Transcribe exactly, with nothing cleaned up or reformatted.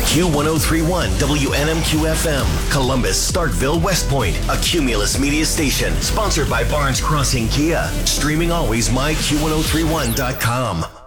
Q one oh three point one W N M Q F M, Columbus, Starkville, West Point, a Cumulus media station, sponsored by Barnes Crossing Kia. Streaming always, my Q ten thirty-one dot com.